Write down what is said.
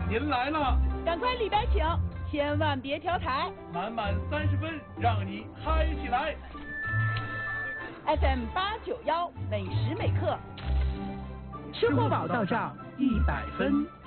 您来了， 赶快里边请，千万别调台。 满满30分，让你嗨起来。 FM 891，每时每刻， 生活宝到账100分。